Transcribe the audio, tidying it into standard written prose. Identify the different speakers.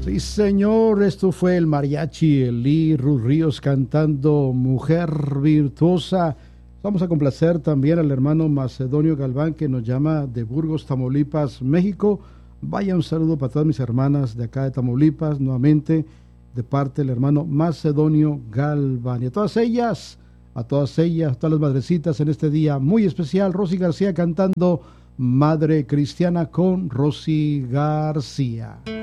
Speaker 1: Sí, señor, esto fue el mariachi Elí Ruth Ríos cantando Mujer Virtuosa. Vamos a complacer también al hermano Macedonio Galván, que nos llama de Burgos, Tamaulipas, México. Vaya un saludo para todas mis hermanas de acá de Tamaulipas, nuevamente de parte del hermano Macedonio Galván. Y a todas las madrecitas en este día muy especial, Rosy García cantando Madre Cristiana con Rosy García.